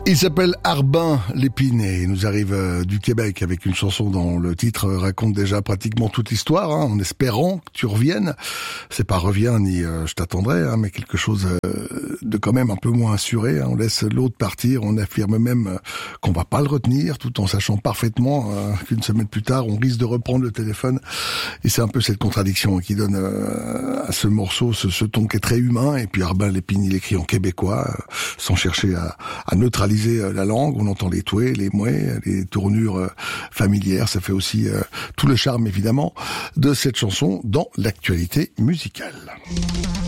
Il s'appelle Arbin Lépine et il nous arrive du Québec avec une chanson dont le titre raconte déjà pratiquement toute l'histoire, en espérant que tu reviennes. C'est pas reviens ni je t'attendrai, mais quelque chose de quand même un peu moins assuré. On laisse l'autre partir, on affirme même qu'on va pas le retenir, tout en sachant parfaitement qu'une semaine plus tard, on risque de reprendre le téléphone. Et c'est un peu cette contradiction qui donne à ce morceau ce ton qui est très humain. Et puis Arbin Lépine, il écrit en québécois, sans chercher à neutraliser la langue. On entend les toués, les mouets, les tournures familières. Ça fait aussi tout le charme, évidemment, de cette chanson dans l'actualité musicale.